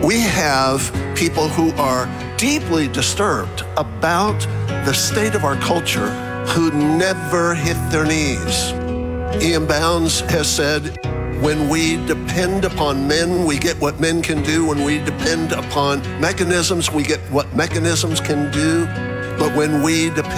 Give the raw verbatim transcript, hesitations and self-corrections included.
We have people who are deeply disturbed about the state of our culture who never hit their knees. Ian Bounds has said, when we depend upon men, we get what men can do. When we depend upon mechanisms, we get what mechanisms can do. But when we depend